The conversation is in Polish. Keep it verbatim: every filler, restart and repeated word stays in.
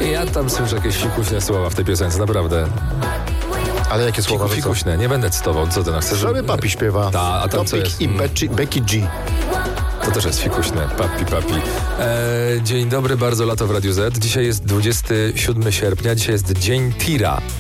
Nie, ja tam słyszę jakieś fikuśne słowa w tej piosence, naprawdę. Ale jakie słowa? Fiku, fikuśne, nie będę cytował, co ty na chcesz? Żeby Papi śpiewa. Ta, a tam co Topik jest? i Becky, Becky G. To też jest fikuśne, papi, papi. E, dzień dobry, bardzo lato w Radiu Z. Dzisiaj jest dwudziestego siódmego sierpnia, dzisiaj jest Dzień Tira.